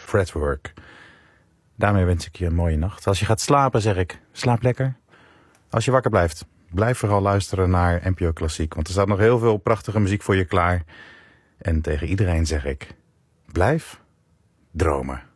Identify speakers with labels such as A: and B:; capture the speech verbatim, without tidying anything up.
A: Fretwork. Daarmee wens ik je een mooie nacht. Als je gaat slapen zeg ik, slaap lekker. Als je wakker blijft, blijf vooral luisteren naar N P O Klassiek. Want er staat nog heel veel prachtige muziek voor je klaar. En tegen iedereen zeg ik, blijf dromen.